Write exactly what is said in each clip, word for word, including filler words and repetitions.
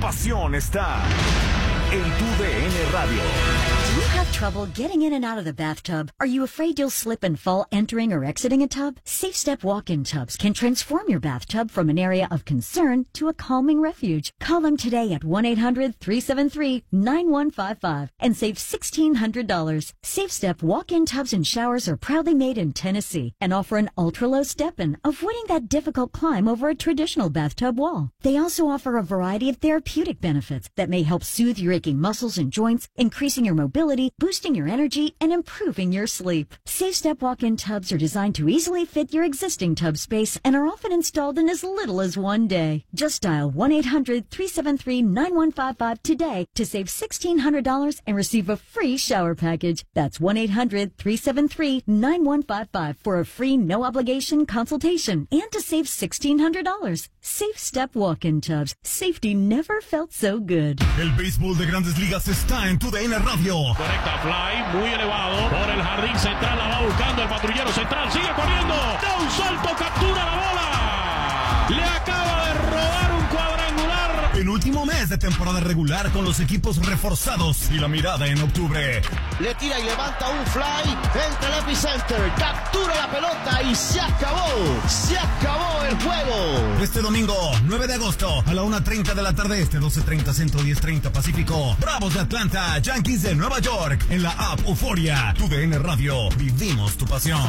pasión está en Tu D N Radio. Do you have trouble getting in and out of the bathtub? Are you afraid you'll slip and fall entering or exiting a tub? Safe Step walk-in tubs can transform your bathtub from an area of concern to a calming refuge. Call them today at one eight hundred, three seven three, nine one five five and save sixteen hundred dollars. Safe Step walk-in tubs and showers are proudly made in Tennessee and offer an ultra-low step-in, avoiding that difficult climb over a traditional bathtub wall. They also offer a variety of therapeutic benefits that may help soothe your aching muscles and joints, increasing your mobility, boosting your energy, and improving your sleep. Safe Step walk-in tubs are designed to easily fit your existing tub space and are often installed in as little as one day. Just dial one eight hundred, three seven three, nine one five five today to save sixteen hundred dollars and receive a free shower package. That's one eight hundred, three seven three, nine one five five for a free no-obligation consultation and to save sixteen hundred dollars. Safe Step walk-in tubs. Safety never felt so good. El béisbol de Grandes Ligas está en Tu D N Radio. Conecta fly, muy elevado, por el jardín central, la va buscando el patrullero central, sigue corriendo, da un salto, captura la bola, le acaba de robar un cuadrangular. Penúltimo mes de temporada regular con los equipos reforzados y la mirada en octubre. Le tira y levanta un fly entre el epicenter, captura la pelota y se acabó, se acabó el juego. Este domingo, nueve de agosto, a la una treinta de la tarde este, doce treinta Centro, diez treinta Pacífico. Bravos de Atlanta, Yankees de Nueva York, en la app Euforia. Tu D N Radio, vivimos tu pasión.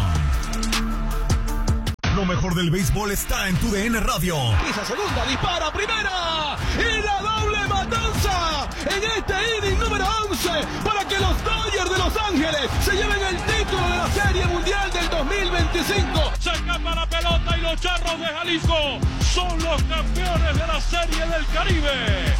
Lo mejor del béisbol está en Tu D N Radio. Esa segunda dispara primera y la doble matanza en este inning número once para que los Dodgers de Los Ángeles se lleven el título de la Serie Mundial del dos mil veinticinco. Se escapa la pelota y los Charros de Jalisco son los campeones de la Serie del Caribe.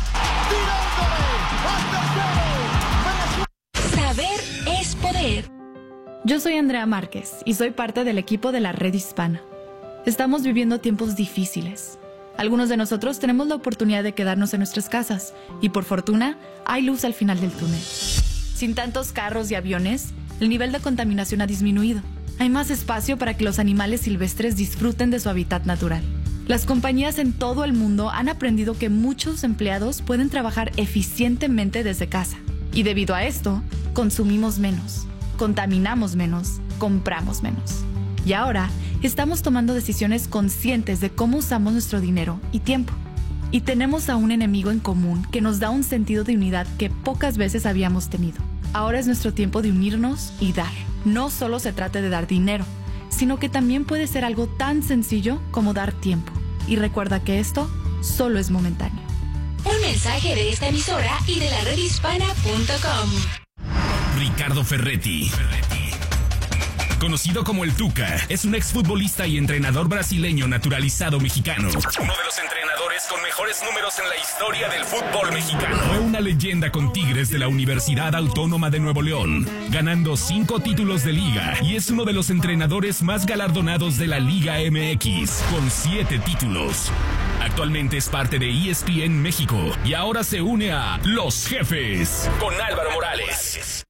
Saber es poder. Yo soy Andrea Márquez y soy parte del equipo de la Red Hispana. Estamos viviendo tiempos difíciles. Algunos de nosotros tenemos la oportunidad de quedarnos en nuestras casas y por fortuna hay luz al final del túnel. Sin tantos carros y aviones, el nivel de contaminación ha disminuido. Hay más espacio para que los animales silvestres disfruten de su hábitat natural. Las compañías en todo el mundo han aprendido que muchos empleados pueden trabajar eficientemente desde casa. Y debido a esto, consumimos menos, contaminamos menos, compramos menos. Y ahora, estamos tomando decisiones conscientes de cómo usamos nuestro dinero y tiempo. Y tenemos a un enemigo en común que nos da un sentido de unidad que pocas veces habíamos tenido. Ahora es nuestro tiempo de unirnos y dar. No solo se trata de dar dinero, sino que también puede ser algo tan sencillo como dar tiempo. Y recuerda que esto solo es momentáneo. Un mensaje de esta emisora y de la red hispana punto com. Ricardo Ferretti. Conocido como el Tuca, es un exfutbolista y entrenador brasileño naturalizado mexicano. Uno de los entrenadores con mejores números en la historia del fútbol mexicano. Fue una leyenda con Tigres de la Universidad Autónoma de Nuevo León, ganando cinco títulos de liga, y es uno de los entrenadores más galardonados de la Liga M X, con siete títulos. Actualmente es parte de E S P N México y ahora se une a Los Jefes con Álvaro Morales.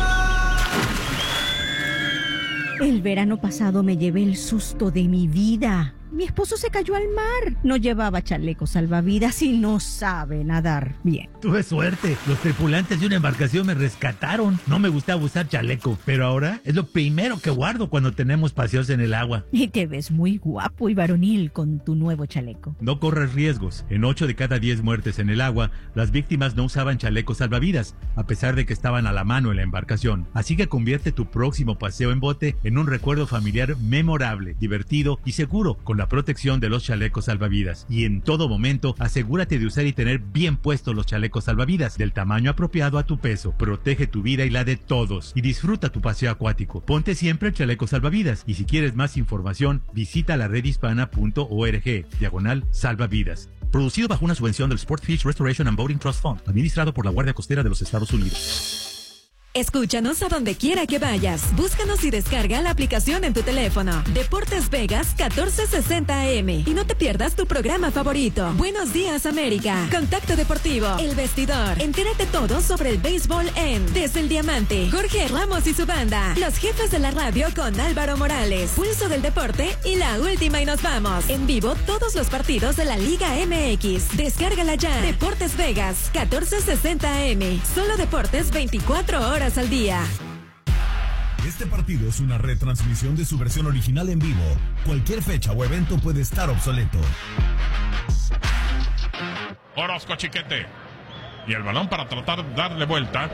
El verano pasado me llevé el susto de mi vida. Mi esposo se cayó al mar. No llevaba chaleco salvavidas y no sabe nadar bien. Tuve suerte. Los tripulantes de una embarcación me rescataron. No me gustaba usar chaleco, pero ahora es lo primero que guardo cuando tenemos paseos en el agua. Y te ves muy guapo y varonil con tu nuevo chaleco. No corres riesgos. En ocho de cada diez muertes en el agua, las víctimas no usaban chalecos salvavidas, a pesar de que estaban a la mano en la embarcación. Así que convierte tu próximo paseo en bote en un recuerdo familiar memorable, divertido y seguro, con la protección de los chalecos salvavidas. Y en todo momento, asegúrate de usar y tener bien puestos los chalecos salvavidas del tamaño apropiado a tu peso. Protege tu vida y la de todos y disfruta tu paseo acuático. Ponte siempre el chaleco salvavidas y si quieres más información, visita la red hispana punto org, diagonal salvavidas. Producido bajo una subvención del Sport Fish Restoration and Boating Trust Fund, administrado por la Guardia Costera de los Estados Unidos. Escúchanos a donde quiera que vayas. Búscanos y descarga la aplicación en tu teléfono. Deportes Vegas catorce sesenta A M. Y no te pierdas tu programa favorito. Buenos días, América. Contacto Deportivo. El Vestidor. Entérate todo sobre el béisbol en Desde el Diamante. Jorge Ramos y su banda. Los jefes de la radio con Álvaro Morales. Pulso del Deporte y la última y nos vamos. En vivo todos los partidos de la Liga M X. Descárgala ya. Deportes Vegas catorce sesenta A M. Solo deportes veinticuatro horas al día. Este partido es una retransmisión de su versión original en vivo. Cualquier fecha o evento puede estar obsoleto. Orozco Chiquete. Y el balón para tratar de darle vuelta.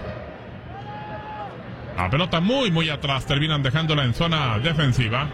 La pelota muy, muy atrás. Terminan dejándola en zona defensiva.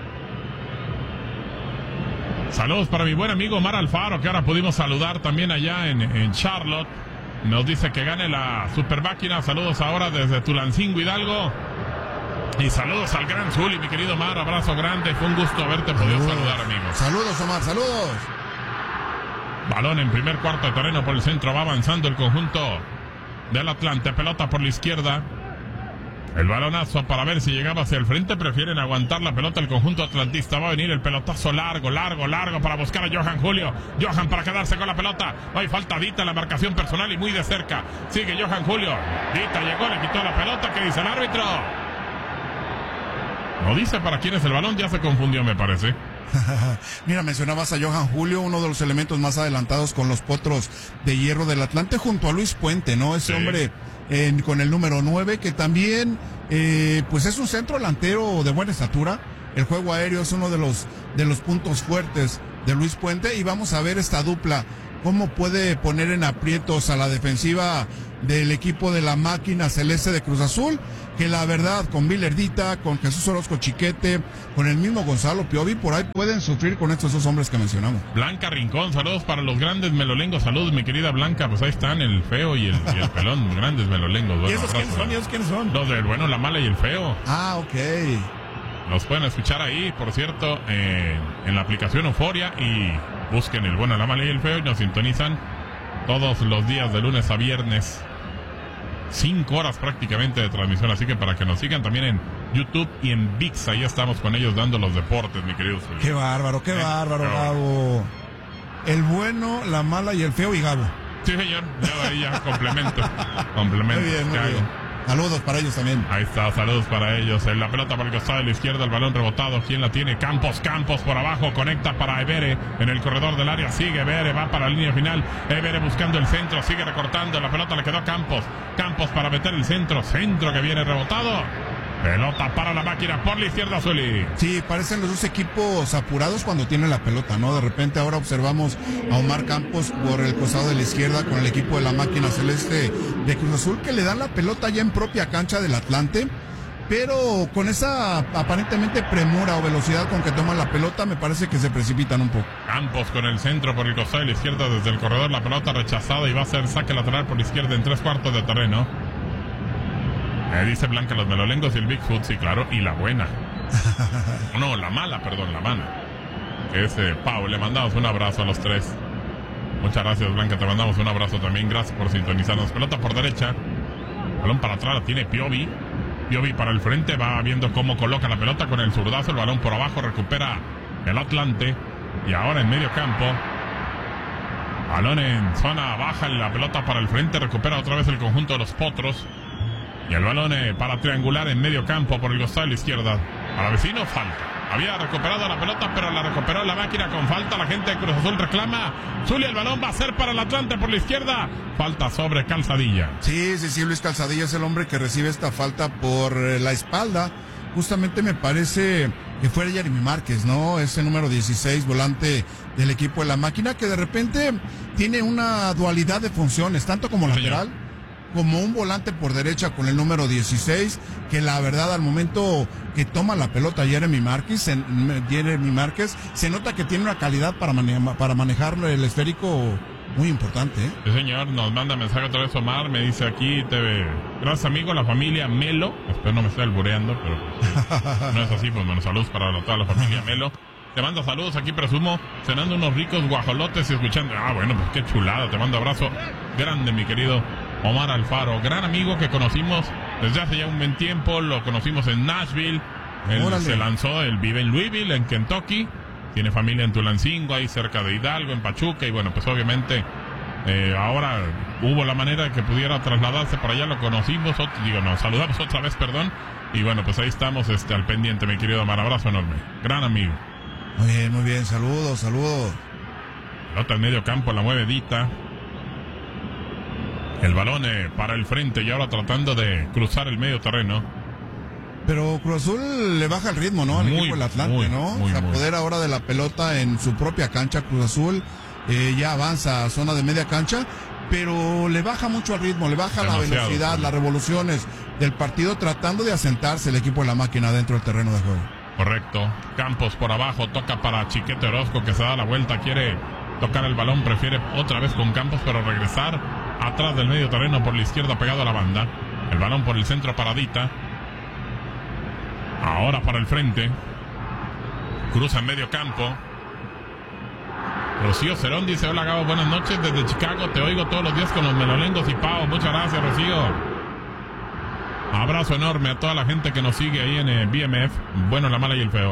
Saludos para mi buen amigo Omar Alfaro, que ahora pudimos saludar también allá en, en Charlotte. Nos dice que gane la super máquina. Saludos ahora desde Tulancingo, Hidalgo. Y saludos al gran Zuli, mi querido Omar. Abrazo grande. Fue un gusto haberte podido saludos. saludar, amigo. Saludos, Omar. Saludos. Balón en primer cuarto de terreno por el centro. Va avanzando el conjunto del Atlante. Pelota por la izquierda. El balonazo para ver si llegaba hacia el frente. Prefieren aguantar la pelota el conjunto atlantista. Va a venir el pelotazo largo, largo, largo para buscar a Johan Julio. Johan para quedarse con la pelota. Hay falta Dita en la marcación personal y muy de cerca. Sigue Johan Julio. Dita llegó, le quitó la pelota. ¿Qué dice el árbitro? No dice para quién es el balón. Ya se confundió, me parece. Mira, mencionabas a Johan Julio, uno de los elementos más adelantados con los Potros de Hierro del Atlante, junto a Luis Puente, ¿no? Ese sí. hombre eh, con el número nueve, que también eh, pues es un centro delantero de buena estatura. El juego aéreo es uno de los de los puntos fuertes de Luis Puente, y vamos a ver esta dupla, cómo puede poner en aprietos a la defensiva del equipo de la máquina celeste de Cruz Azul, que la verdad con Vilardita, con Jesús Orozco Chiquete, con el mismo Gonzalo Piovi, por ahí pueden sufrir con estos dos hombres que mencionamos. Blanca Rincón, saludos para los grandes melolengos. Saludos, mi querida Blanca. Pues ahí están el feo y el, y el pelón, grandes melolengos. Bueno, ¿Y esos quiénes son? ¿Y esos quiénes son? Los del bueno, la mala y el feo. Ah, ok. Los pueden escuchar ahí, por cierto, eh, en la aplicación Euforia, y busquen el bueno, la mala y el feo, y nos sintonizan todos los días de lunes a viernes. Cinco horas prácticamente de transmisión, así que para que nos sigan también en YouTube y en ViX, ahí estamos con ellos dando los deportes, mi querido Zuli. Qué bárbaro, qué ¿Eh? bárbaro, Qué Gabo. El bueno, la mala y el feo y Gabo. Sí, señor, ya ahí ya complemento. complemento. Muy bien, muy hago? bien. Saludos para ellos también. Ahí está, saludos para ellos. En la pelota por el costado de la izquierda, el balón rebotado. ¿Quién la tiene? Campos, Campos por abajo, conecta para Evere en el corredor del área. Sigue Evere, va para la línea final. Evere buscando el centro, sigue recortando. La pelota le quedó a Campos. Campos para meter el centro, centro que viene rebotado. Pelota para la máquina por la izquierda, Zuli. Sí, parecen los dos equipos apurados cuando tienen la pelota, ¿no? De repente ahora observamos a Omar Campos por el costado de la izquierda con el equipo de la máquina celeste de Cruz Azul, que le dan la pelota ya en propia cancha del Atlante, pero con esa aparentemente premura o velocidad con que toman la pelota, me parece que se precipitan un poco. Campos con el centro por el costado de la izquierda desde el corredor, la pelota rechazada y va a ser saque lateral por la izquierda en tres cuartos de terreno. Eh, dice Blanca, los melolengos y el Bigfoot, sí, claro, y la buena. No, la mala, perdón, la mala. Que es eh, Pau, le mandamos un abrazo a los tres. Muchas gracias, Blanca, te mandamos un abrazo también. Gracias por sintonizarnos. Pelota por derecha. Balón para atrás, la tiene Piovi. Piovi para el frente, va viendo cómo coloca la pelota con el zurdazo. El balón por abajo, recupera el Atlante. Y ahora en medio campo. Balón en zona baja, la pelota para el frente, recupera otra vez el conjunto de los Potros. Y el balón eh, para triangular en medio campo por el costado de la izquierda. Para vecino, falta. Había recuperado la pelota, pero la recuperó la máquina con falta. La gente de Cruz Azul reclama. Zuli, el balón va a ser para el Atlante por la izquierda. Falta sobre Calzadilla. Sí, sí, sí, Luis Calzadilla es el hombre que recibe esta falta por eh, la espalda. Justamente me parece que fue Jeremy Márquez, ¿no? Ese número dieciséis, volante del equipo de la máquina, que de repente tiene una dualidad de funciones, tanto como sí, lateral, señor, como un volante por derecha con el número dieciséis, que la verdad al momento que toma la pelota Jeremy Márquez, en, Jeremy Márquez se nota que tiene una calidad para, mane para manejar el esférico muy importante, ¿eh? Sí, señor, nos manda mensaje otra vez Omar, me dice aquí, te ve. Gracias, amigo, la familia Melo, espero no me esté albureando, pero pues, no es así, pues bueno, saludos para toda la familia Melo. Te mando saludos, aquí presumo, cenando unos ricos guajolotes y escuchando, ah, bueno, pues qué chulada, te mando abrazo grande, mi querido Omar Alfaro, gran amigo que conocimos desde hace ya un buen tiempo, lo conocimos en Nashville, él Órale. se lanzó, él vive en Louisville, en Kentucky, tiene familia en Tulancingo, ahí cerca de Hidalgo, en Pachuca, y bueno, pues obviamente eh, ahora hubo la manera de que pudiera trasladarse para allá, lo conocimos, ot- digo, nos saludamos otra vez, perdón, y bueno, pues ahí estamos este, al pendiente, mi querido Omar, abrazo enorme, gran amigo. Muy bien, muy bien, saludos, saludos. Pelota en medio campo, la mueve Dita. El balón eh, para el frente y ahora tratando de cruzar el medio terreno. Pero Cruz Azul le baja el ritmo, ¿no? Al Muy, equipo del Atlante, muy, ¿no? muy, Se muy. apodera ahora de la pelota en su propia cancha. Cruz Azul eh, ya avanza a zona de media cancha, pero le baja mucho al ritmo, le baja la Demasiado, velocidad, sí. las revoluciones del partido, tratando de asentarse el equipo de la máquina dentro del terreno de juego. Correcto. Campos por abajo, toca para Chiquete Orozco que se da la vuelta, quiere tocar el balón, prefiere otra vez con Campos, pero regresar atrás del medio terreno por la izquierda pegado a la banda. El balón por el centro para Dita. Ahora para el frente. Cruza en medio campo. Rocío Cerón dice: hola Gabo, buenas noches desde Chicago, te oigo todos los días con los melolengos y Pau. Muchas gracias, Rocío. Abrazo enorme a toda la gente que nos sigue ahí en el B M F. Bueno, la mala y el feo.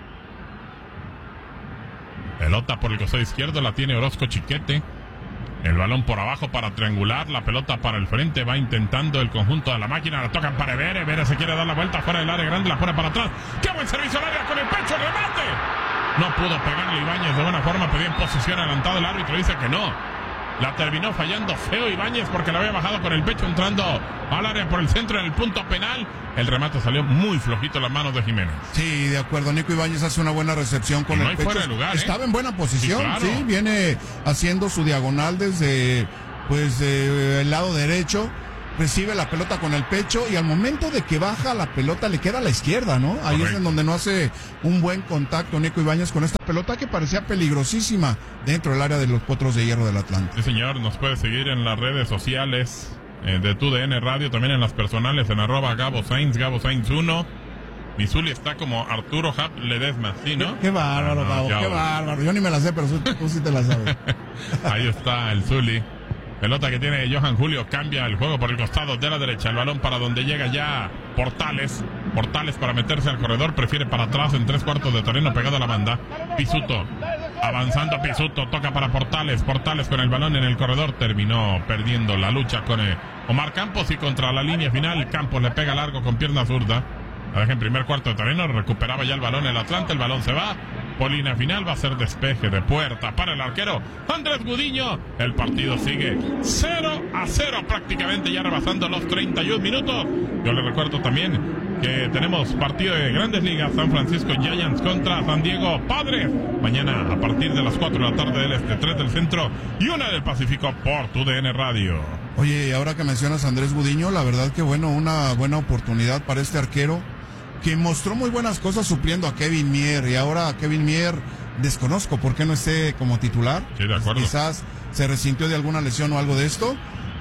Pelota por el costado izquierdo, la tiene Orozco Chiquete. El balón por abajo para triangular, la pelota para el frente, va intentando el conjunto de la máquina, la tocan para Evere, Evere se quiere dar la vuelta fuera del área grande, la pone para atrás. ¡Qué buen servicio al área con el pecho, el remate! No pudo pegarle Ibáñez de buena forma, pedía en posición adelantado, el árbitro dice que no. La terminó fallando feo Ibáñez porque la había bajado con el pecho entrando al área por el centro en el punto penal. El remate salió muy flojito en las manos de Jiménez. Sí, de acuerdo. Nico Ibáñez hace una buena recepción con Y no el hay pecho. fuera de lugar, ¿eh? Estaba en buena posición, Sí, claro. sí, viene haciendo su diagonal desde pues eh, el lado derecho. Recibe la pelota con el pecho y al momento de que baja la pelota le queda a la izquierda, ¿no? Ahí Correcto. es en donde no hace un buen contacto Nico Ibáñez con esta pelota que parecía peligrosísima dentro del área de los Potros de Hierro del Atlante. Sí, señor, nos puede seguir en las redes sociales eh, de Tu D N Radio, también en las personales en arroba Gabo Sainz, Gabo Sainz uno. Mi Zuli está como Arturo Hap Ledesma, ¿sí, no? Qué bárbaro, Ah, no, Gabo, qué qué bárbaro. bárbaro. Yo ni me la sé, pero tú, tú sí te la sabes. Ahí está el Zuli. Pelota que tiene Johan Julio, cambia el juego por el costado de la derecha, el balón para donde llega ya Portales, Portales para meterse al corredor, prefiere para atrás en tres cuartos de terreno pegado a la banda. Pisuto, avanzando Pisuto, toca para Portales, Portales con el balón en el corredor, terminó perdiendo la lucha con eh, Omar Campos y contra la línea final, Campos le pega largo con pierna zurda. La deja en primer cuarto de terreno, recuperaba ya el balón el Atlante, el balón se va, por línea final va a ser despeje de puerta para el arquero Andrés Gudiño. El partido sigue cero a cero prácticamente, ya rebasando los treinta y un minutos. Yo le recuerdo también que tenemos partido de Grandes Ligas, San Francisco Giants contra San Diego Padres, mañana a partir de las cuatro de la tarde del este, tres del centro y una del Pacífico por Tu D N Radio. Oye, y ahora que mencionas a Andrés Gudiño, la verdad que bueno, una buena oportunidad para este arquero que mostró muy buenas cosas supliendo a Kevin Mier, y ahora a Kevin Mier desconozco por qué no esté como titular. Sí, de acuerdo. Quizás se resintió de alguna lesión o algo de esto,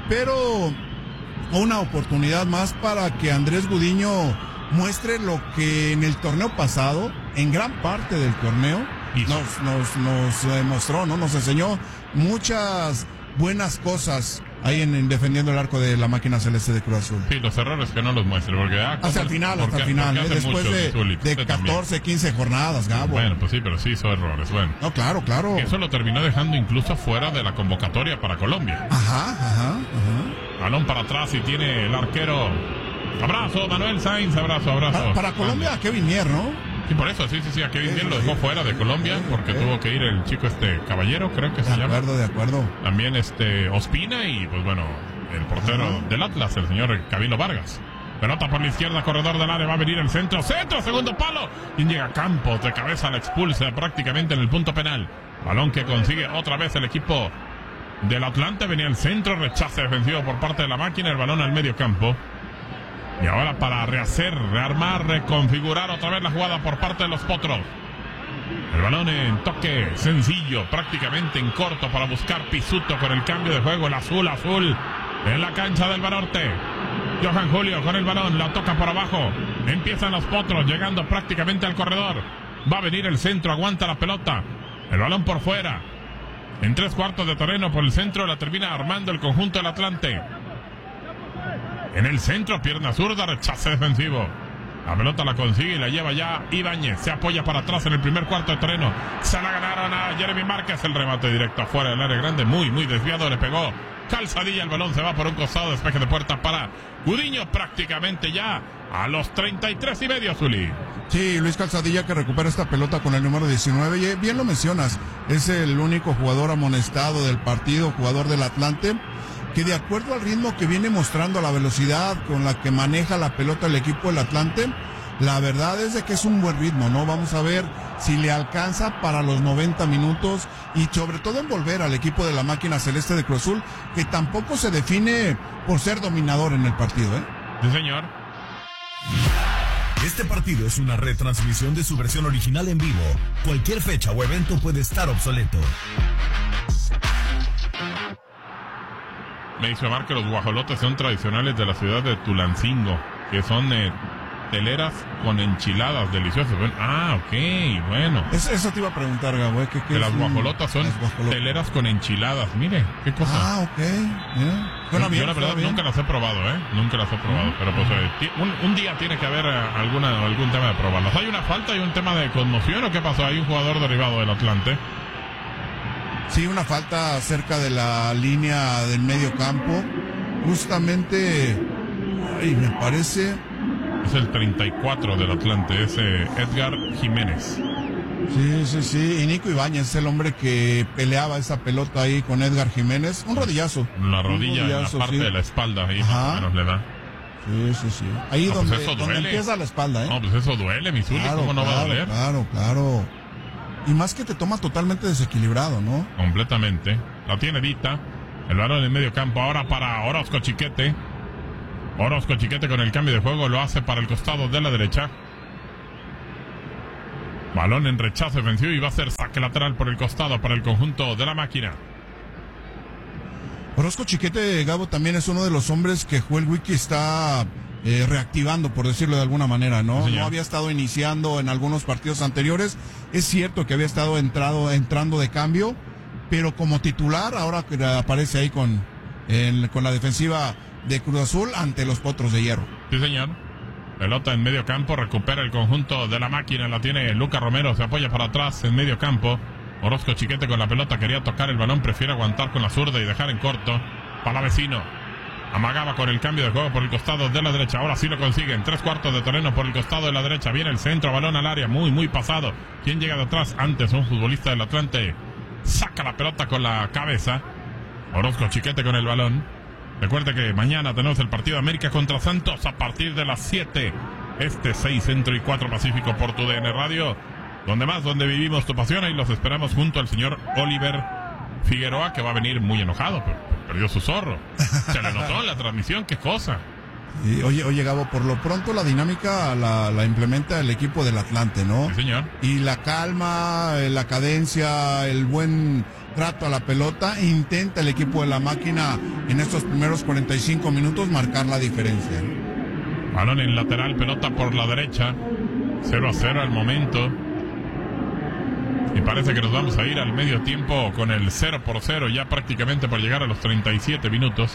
pero una oportunidad más para que Andrés Gudiño muestre lo que en el torneo pasado, en gran parte del torneo, nos, nos, nos eh, mostró, ¿no? Nos enseñó muchas buenas cosas ahí en, en defendiendo el arco de la máquina celeste de Cruz Azul. Sí, los errores que no los muestre, porque ah, Hasta el final, hasta el final, ¿eh? Después de, de catorce, quince jornadas, Gabo. Bueno, pues sí, pero sí hizo errores, bueno. No, claro, claro. Eso lo terminó dejando incluso fuera de la convocatoria para Colombia. Ajá, ajá, ajá. Balón para atrás y tiene el arquero. Abrazo, Manuel Sainz, abrazo, abrazo. Para, para Colombia, a Kevin Mier, ¿no? Sí, por eso, sí, sí, sí, a Kevin Mier lo dejó fuera de Colombia porque tuvo que ir el chico este Caballero, creo que se llama. De acuerdo, de acuerdo. También este Ospina y pues bueno, el portero Ajá. del Atlas, el señor Camilo Vargas. Pelota por la izquierda, corredor del área, va a venir el centro, centro, segundo palo. Y llega Campos, de cabeza la expulsa prácticamente en el punto penal. Balón que consigue otra vez el equipo del Atlante, venía el centro, rechace defensivo por parte de la máquina, el balón al medio campo. Y ahora para rehacer, rearmar, reconfigurar otra vez la jugada por parte de los Potros. El balón en toque sencillo, prácticamente en corto para buscar Pisuto con el cambio de juego, el azul, azul, en la cancha del Banorte. Johan Julio con el balón, la toca por abajo. Empiezan los Potros, llegando prácticamente al corredor. Va a venir el centro, aguanta la pelota. El balón por fuera. En tres cuartos de terreno por el centro, la termina armando el conjunto del Atlante. En el centro, pierna zurda, rechace defensivo. La pelota la consigue y la lleva ya Ibáñez. Se apoya para atrás en el primer cuarto de terreno. Se la ganaron a Jeremy Márquez. El remate directo afuera del área grande. Muy, muy desviado. Le pegó Calzadilla. El balón se va por un costado. Despeje de puerta para Gudiño. Prácticamente ya a los treinta y tres y medio, Zuli. Sí, Luis Calzadilla, que recupera esta pelota con el número diecinueve. Y bien lo mencionas. Es el único jugador amonestado del partido. Jugador del Atlante, que de acuerdo al ritmo que viene mostrando, la velocidad con la que maneja la pelota el equipo del Atlante, la verdad es de que es un buen ritmo, ¿no? Vamos a ver si le alcanza para los noventa minutos y sobre todo envolver al equipo de la máquina celeste de Cruz Azul, que tampoco se define por ser dominador en el partido, ¿eh? Sí, señor. Este partido es una retransmisión de su versión original en vivo. Cualquier fecha o evento puede estar obsoleto. Me hizo Omar que los guajolotes son tradicionales de la ciudad de Tulancingo, que son eh, teleras con enchiladas deliciosas. Bueno, ah, ok, bueno. Es, eso te iba a preguntar, Gabo. ¿eh? ¿Qué, qué que las un... guajolotas son guajolotas. Teleras con enchiladas. Mire, qué cosa. Ah, ok. Yeah. Bueno, yo, yo la verdad nunca las he probado, ¿eh? Nunca las he probado. Mm. Pero pues eh, un, un día tiene que haber eh, alguna, algún tema de probarlas. ¿Hay una falta y un tema de conmoción o qué pasó? Hay un jugador derribado del Atlante. Sí, una falta cerca de la línea del medio campo. Justamente, ay, me parece... Es el treinta y cuatro del Atlante, es eh, Edgar Jiménez. Sí, sí, sí. Y Nico Ibáñez es el hombre que peleaba esa pelota ahí con Edgar Jiménez. Un rodillazo. La rodilla, en la parte sí. de la espalda, ahí Ajá. más o menos le da. Sí, sí, sí. Ahí no, donde, pues donde empieza la espalda, ¿eh? No, pues eso duele, mi Zuli, claro, ¿cómo no claro, va a doler? Claro, claro. Y más que te toma totalmente desequilibrado, ¿no? Completamente. La tiene Dita. El balón en el medio campo ahora para Orozco Chiquete. Orozco Chiquete con el cambio de juego lo hace para el costado de la derecha. Balón en rechazo defensivo y va a ser saque lateral por el costado para el conjunto de la máquina. Orozco Chiquete, Gabo, también es uno de los hombres que Joel Wiki está eh, reactivando, por decirlo de alguna manera, ¿no? Sí, no había estado iniciando en algunos partidos anteriores. Es cierto que había estado entrado, entrando de cambio, pero como titular, ahora que aparece ahí con, en, con la defensiva de Cruz Azul ante los Potros de Hierro. Sí, señor. Pelota en medio campo, recupera el conjunto de la máquina, la tiene Lucas Romero, se apoya para atrás en medio campo. Orozco Chiquete con la pelota, quería tocar el balón, prefiere aguantar con la zurda y dejar en corto. Palavecino amagaba con el cambio de juego por el costado de la derecha. Ahora sí lo consiguen. Tres cuartos de terreno por el costado de la derecha. Viene el centro, balón al área. Muy, muy pasado. ¿Quién llega de atrás? Antes un futbolista del Atlante. Saca la pelota con la cabeza. Orozco Chiquete con el balón. Recuerde que mañana tenemos el partido América contra Santos a partir de las siete. Este seis Centro y cuatro Pacífico por tu D N Radio. Donde más, donde vivimos tu pasión. Y los esperamos junto al señor Oliver Figueroa, que va a venir muy enojado. Pero perdió su zorro. Se le notó en la transmisión, qué cosa. Y, oye, oye, Gabo, por lo pronto la dinámica la, la implementa el equipo del Atlante, ¿no? Sí, señor. Y la calma, la cadencia, el buen trato a la pelota, intenta el equipo de la máquina en estos primeros cuarenta y cinco minutos marcar la diferencia. Balón en lateral, pelota por la derecha. cero a cero al momento. Y parece que nos vamos a ir al medio tiempo con el cero por cero, ya prácticamente por llegar a los treinta y siete minutos.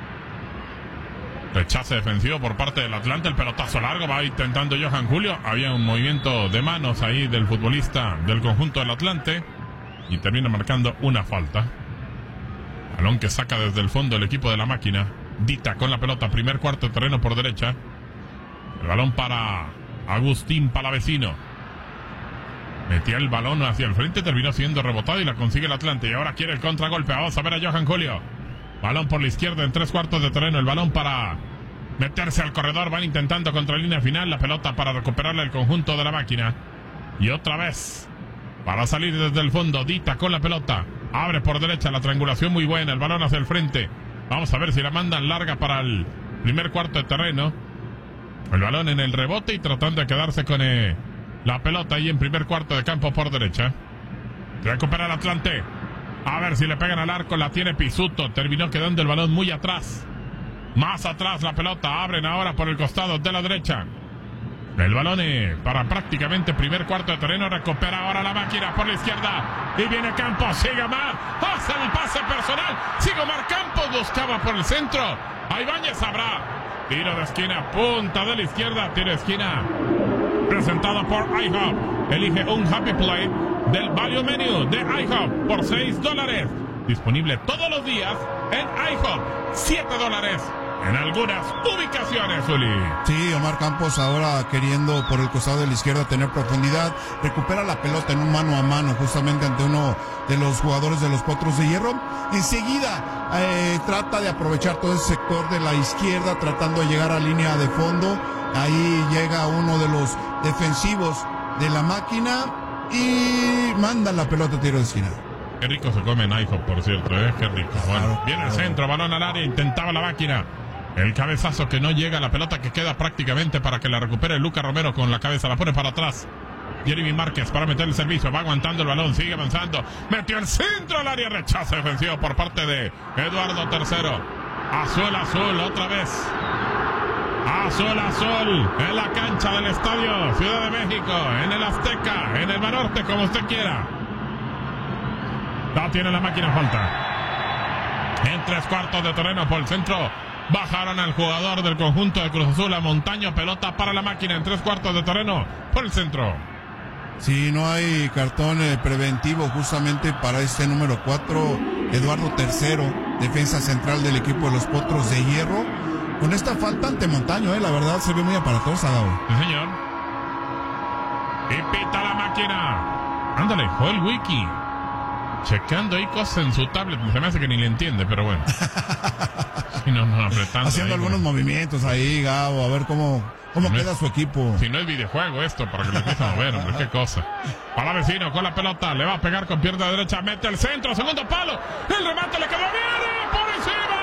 Rechace defensivo por parte del Atlante, el pelotazo largo, va intentando Johan Julio. Había un movimiento de manos ahí del futbolista del conjunto del Atlante y termina marcando una falta. Balón que saca desde el fondo el equipo de la máquina. Dita con la pelota, primer cuarto de terreno por derecha. El balón para Agustín Palavecino. Metía el balón hacia el frente, terminó siendo rebotado y la consigue el Atlante. Y ahora quiere el contragolpe. Vamos a ver a Johan Julio. Balón por la izquierda en tres cuartos de terreno. El balón para meterse al corredor. Van intentando contra la línea final. La pelota para recuperarle el conjunto de la máquina. Y otra vez para salir desde el fondo. Dita con la pelota. Abre por derecha. La triangulación muy buena. El balón hacia el frente. Vamos a ver si la mandan larga para el primer cuarto de terreno. El balón en el rebote y tratando de quedarse con eh, la pelota ahí en primer cuarto de campo por derecha. Recupera el Atlante. A ver si le pegan al arco. La tiene Pisuto. Terminó quedando el balón muy atrás. Más atrás la pelota. Abren ahora por el costado de la derecha. El balón eh, para prácticamente primer cuarto de terreno. Recupera ahora la máquina por la izquierda. Y viene Campos. Sigue Mar. Hace el pase personal. Sigue Omar Campos. Buscaba por el centro. A Ibáñez habrá Tiro de esquina, punta de la izquierda, tiro de esquina. Presentado por iHop. Elige un Happy Plate del Value Menu de iHop por seis dólares. Disponible todos los días en iHop. siete dólares en algunas ubicaciones, Uli. Sí, Omar Campos ahora queriendo por el costado de la izquierda tener profundidad. Recupera la pelota en un mano a mano justamente ante uno de los jugadores de los Potros de Hierro. Enseguida eh, trata de aprovechar todo ese sector de la izquierda tratando de llegar a línea de fondo. Ahí llega uno de los defensivos de la máquina y manda la pelota a tiro de esquina. Qué rico se come en iHop, por cierto, ¿eh? Qué rico. Bueno, claro, viene el centro, balón al área, intentaba la máquina. El cabezazo que no llega, la pelota que queda prácticamente para que la recupere Lucas Romero con la cabeza, la pone para atrás. Jeremy Márquez para meter el servicio, va aguantando el balón, sigue avanzando. Metió el centro al área, rechazo defensivo por parte de Eduardo Tercero. Azul, azul, otra vez. Azul, azul, en la cancha del estadio Ciudad de México, en el Azteca, en el Banorte, como usted quiera. No tiene la máquina, falta. En tres cuartos de terreno por el centro. Bajaron al jugador del conjunto de Cruz Azul a Montaño. Pelota para la máquina en tres cuartos de terreno por el centro. Sí, no hay cartón eh, preventivo justamente para este número cuatro, Eduardo Tercero, defensa central del equipo de los Potros de Hierro. Con esta falta ante Montaño, eh, la verdad se ve muy aparatosa, Gabo. Sí, señor. Y pita la máquina. Ándale, Joel Wiki. Checando ahí cosas en su tablet. Se me hace que ni le entiende, pero bueno. Sí, no, no, apretando. Haciendo ahí, algunos como... movimientos ahí, Gabo, a ver cómo, cómo no queda es, su equipo. Si no es videojuego esto, para que lo empiecen a mover, hombre, qué cosa. Para vecino con la pelota, le va a pegar con pierna derecha, mete el centro, segundo palo. El remate le quedó bien, por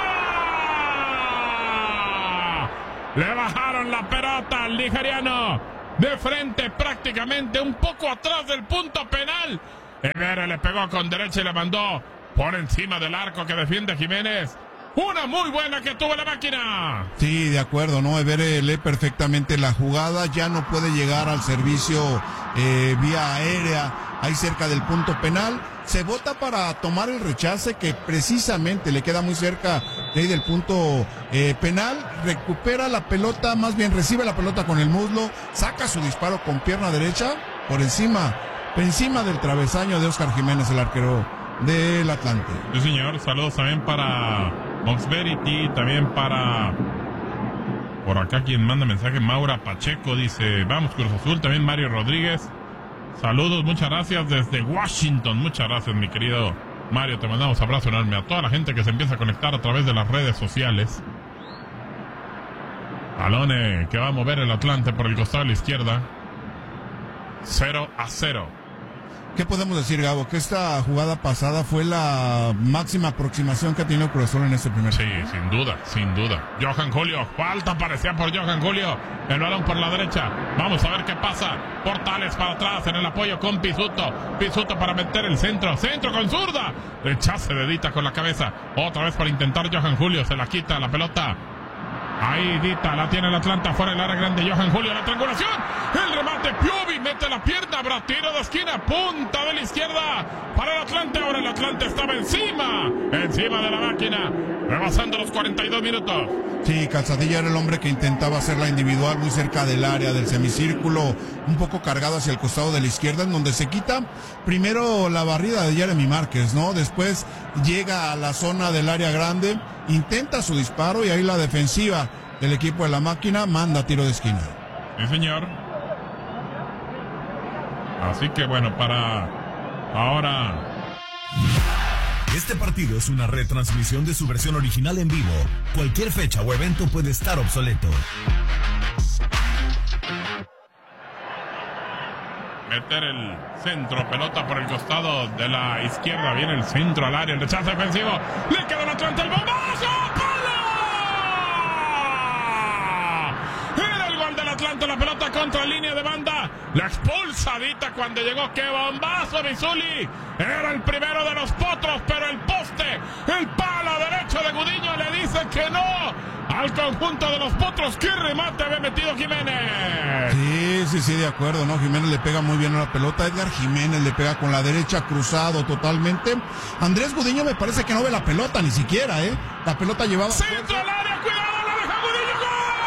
encima. Le bajaron la pelota al nigeriano. De frente, prácticamente un poco atrás del punto penal. Evere le pegó con derecha y le mandó por encima del arco que defiende Jiménez. Una muy buena que tuvo la máquina. Sí, de acuerdo, ¿no? Evere lee perfectamente la jugada, ya no puede llegar al servicio eh, vía aérea, ahí cerca del punto penal. Se bota para tomar el rechace que precisamente le queda muy cerca de ahí del punto eh, penal. Recupera la pelota, más bien recibe la pelota con el muslo, saca su disparo con pierna derecha por encima. Encima del travesaño de Oscar Jiménez, el arquero del Atlante. Sí, señor. Saludos también para Moxverity, también para... Por acá quien manda mensaje, Maura Pacheco, dice, vamos Cruz Azul. También Mario Rodríguez. Saludos, muchas gracias desde Washington. Muchas gracias, mi querido Mario. Te mandamos abrazo enorme a toda la gente que se empieza a conectar a través de las redes sociales. Balone que va a mover el Atlante por el costado de la izquierda. cero a cero. ¿Qué podemos decir, Gabo? Que esta jugada pasada fue la máxima aproximación que ha tenido Cruz Azul en este primer Sí, tiempo. sin duda, sin duda. Johan Julio, falta parecía por Johan Julio. El balón por la derecha. Vamos a ver qué pasa. Portales para atrás en el apoyo con Pisuto. Pisuto para meter el centro. Centro con zurda. Rechace de Dita con la cabeza. Otra vez para intentar Johan Julio. Se la quita la pelota. Ahí Dita, la tiene el Atlanta, fuera del área grande, Johan Julio, la triangulación, el remate, Piovi, mete la pierna, habrá tiro de esquina, punta de la izquierda, para el Atlante, ahora el Atlante estaba encima, encima de la máquina, rebasando los cuarenta y dos minutos. Sí, Calzadilla era el hombre que intentaba hacer la individual muy cerca del área, del semicírculo, un poco cargado hacia el costado de la izquierda, en donde se quita primero la barrida de Jeremy Márquez, ¿no? Después llega a la zona del área grande, intenta su disparo y ahí la defensiva del equipo de la máquina manda tiro de esquina. Sí, señor. Así que bueno, para ahora... Este partido es una retransmisión de su versión original en vivo. Cualquier fecha o evento puede estar obsoleto. Meter el centro, pelota por el costado de la izquierda. Viene el centro al área, el rechazo defensivo. Le queda el Atlante, el bombazo. ¡Palo! Era el gol del Atlante, la pelota contra línea de banda. La expulsadita cuando llegó. ¡Qué bombazo, Bizuli! Era el primero de los Potros, pero el poste, el palo derecho de Gudiño le dice que no al conjunto de los Potros. ¡Qué remate había metido Jiménez! Sí, sí, sí, de acuerdo, ¿no? Jiménez le pega muy bien a la pelota. Edgar Jiménez le pega con la derecha, cruzado totalmente. Andrés Gudiño me parece que no ve la pelota ni siquiera, ¿eh? La pelota llevaba... ¡Centro al área! ¡Cuidado! ¡La deja Gudiño! ¡Gol!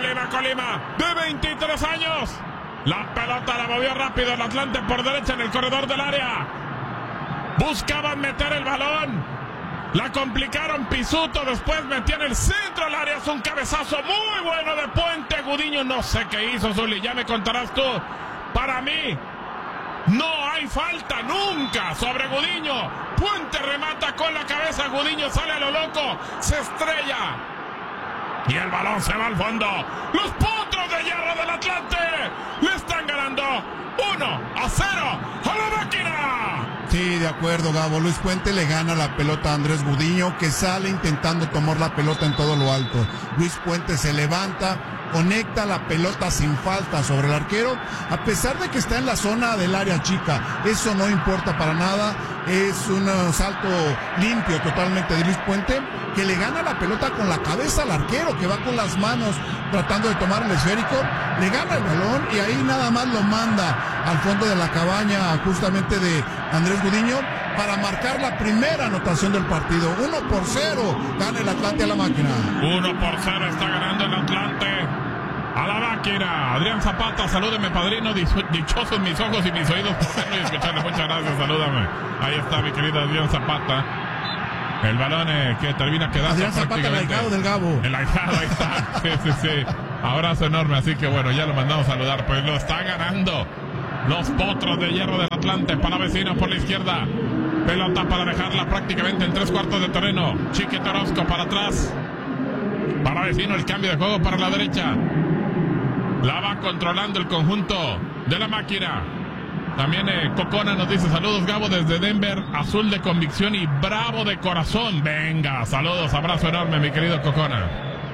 Colima, Colima, de veintitrés años. La pelota la movió rápido el Atlante por derecha en el corredor del área. Buscaban meter el balón. La complicaron. Pisuto después metió en el centro del área. Es un cabezazo muy bueno de Puente. Gudiño no sé qué hizo, Zuli. Ya me contarás tú. Para mí, no hay falta nunca sobre Gudiño. Puente remata con la cabeza. Gudiño sale a lo loco. Se estrella. Y el balón se va al fondo. Los Potros de Hierro del Atlante le están ganando uno a cero a la Máquina. Sí, de acuerdo, Gabo. Luis Puente le gana la pelota a Andrés Gudiño, que sale intentando tomar la pelota en todo lo alto. Luis Puente se levanta, conecta la pelota sin falta sobre el arquero, a pesar de que está en la zona del área chica. Eso no importa para nada. Es un salto limpio totalmente de Luis Puente, que le gana la pelota con la cabeza al arquero, que va con las manos tratando de tomar el esférico. Le gana el balón y ahí nada más lo manda al fondo de la cabaña justamente de Andrés Gudiño para marcar la primera anotación del partido. Uno por cero gana el Atlante a la Máquina. Uno por cero está ganando el Atlante a la Máquina. Adrián Zapata, salúdeme, padrino. Dichosos mis ojos y mis oídos por verlo y escucharle. Muchas gracias, salúdame. Ahí está mi querido Adrián Zapata. El balón eh, que termina quedando Adrián Zapata, el ahijado del Gabo. El ahijado, ahí está. Sí, sí, sí. Abrazo enorme, así que bueno, ya lo mandamos a saludar. Pues lo está ganando los Potros de Hierro del Atlante. Para vecinos por la izquierda. Pelota para dejarla prácticamente en tres cuartos de terreno. Chiquito Orozco para atrás. Para vecino el cambio de juego para la derecha. La va controlando el conjunto de la Máquina. También eh, Cocona nos dice saludos, Gabo, desde Denver, azul de convicción y bravo de corazón. Venga, saludos, abrazo enorme, mi querido Cocona.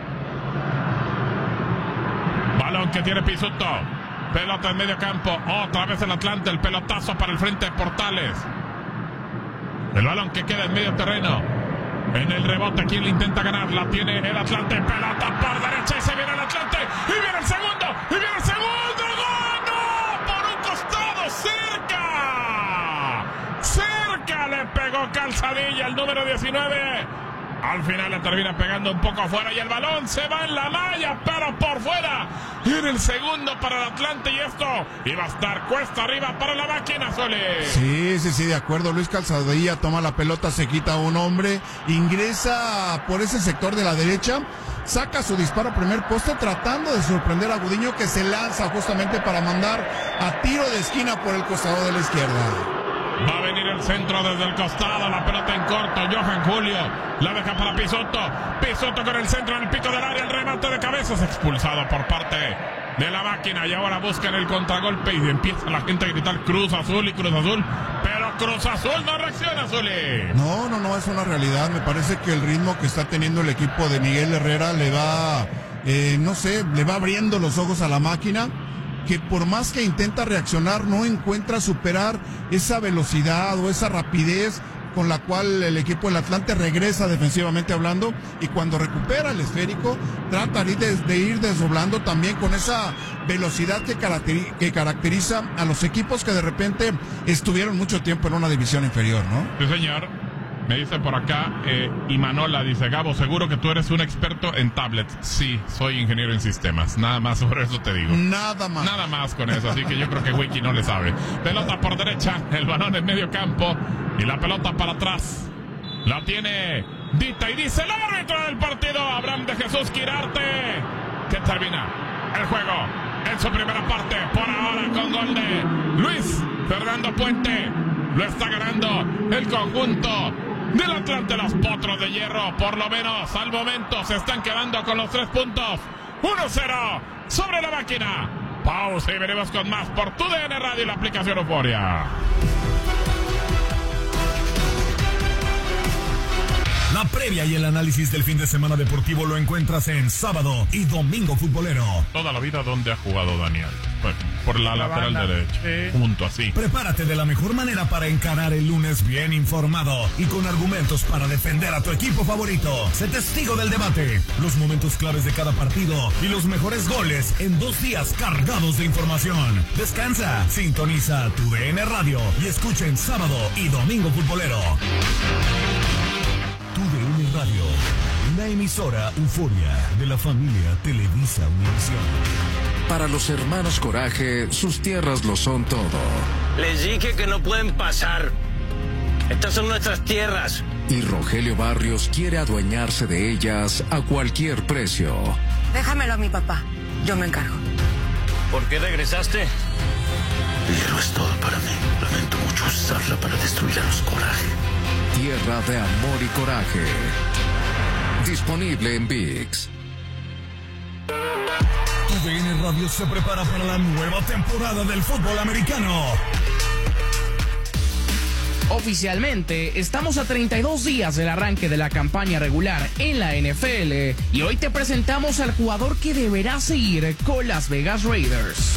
Balón que tiene Pisuto. Pelota en medio campo. Otra vez el Atlante, el pelotazo para el frente de Portales. El balón que queda en medio terreno. En el rebote, quien le intenta ganar, la tiene el Atlante. Pelota por derecha y se viene el Atlante. Y viene el segundo, y viene el segundo. Cerca le pegó Calzadilla, el número diecinueve. Al final le termina pegando un poco afuera y el balón se va en la malla, pero por fuera. En el segundo para el Atlante y esto iba a estar cuesta arriba para la Máquina, Sole. Sí, sí, sí, de acuerdo. Luis Calzadilla toma la pelota, se quita a un hombre, ingresa por ese sector de la derecha, saca su disparo a primer poste tratando de sorprender a Gudiño, que se lanza justamente para mandar a tiro de esquina por el costado de la izquierda. Va a venir el centro desde el costado, la pelota en corto, Johan Julio, la deja para Pisuto, Pisuto con el centro en el pico del área, el remate de cabezas, expulsado por parte de la Máquina, y ahora buscan el contragolpe y empieza la gente a gritar Cruz Azul y Cruz Azul, pero Cruz Azul no reacciona, Zuli. No, no, no, es una realidad. Me parece que el ritmo que está teniendo el equipo de Miguel Herrera le va, eh, no sé, le va abriendo los ojos a la Máquina, que por más que intenta reaccionar no encuentra superar esa velocidad o esa rapidez con la cual el equipo del Atlante regresa defensivamente hablando, y cuando recupera el esférico trata de, de ir desdoblando también con esa velocidad que, caracteri- que caracteriza a los equipos que de repente estuvieron mucho tiempo en una división inferior, ¿no? Sí, señor. Me dice por acá, eh, Imanola dice, Gabo, seguro que tú eres un experto en tablets. Sí, soy ingeniero en sistemas. Nada más sobre eso te digo. Nada más. Nada más con eso, así que yo creo que Wiki no le sabe. Pelota por derecha, el balón en medio campo y la pelota para atrás. La tiene Dita y dice el árbitro del partido, Abraham de Jesús Quirarte, que termina el juego en su primera parte, por ahora con gol de Luis Fernando Puente. Lo está ganando el conjunto del Atlante, los Potros de Hierro, por lo menos al momento se están quedando con los tres puntos. uno cero sobre la Máquina. Pausa y veremos con más por tu D N Radio y la aplicación Euforia. La previa y el análisis del fin de semana deportivo lo encuentras en Sábado y Domingo Futbolero. Toda la vida donde ha jugado Daniel. Bueno, por la, la lateral banda. derecha. Sí. Junto así. Prepárate de la mejor manera para encarar el lunes bien informado y con argumentos para defender a tu equipo favorito. Sé testigo del debate, los momentos claves de cada partido y los mejores goles en dos días cargados de información. Descansa, sintoniza tu D N Radio y escucha en Sábado y Domingo Futbolero. Tu D N Radio, una emisora Euforia de la familia Televisa Univisión. Para los hermanos Coraje, sus tierras lo son todo. Les dije que no pueden pasar. Estas son nuestras tierras. Y Rogelio Barrios quiere adueñarse de ellas a cualquier precio. Déjamelo a mi papá. Yo me encargo. ¿Por qué regresaste? El hierro es todo para mí. Lamento mucho usarla para destruir a los Coraje. Tierra de amor y coraje. Disponible en ViX. Tu D N Radio se prepara para la nueva temporada del fútbol americano. Oficialmente, estamos a treinta y dos días del arranque de la campaña regular en la N F L y hoy te presentamos al jugador que deberá seguir con Las Vegas Raiders.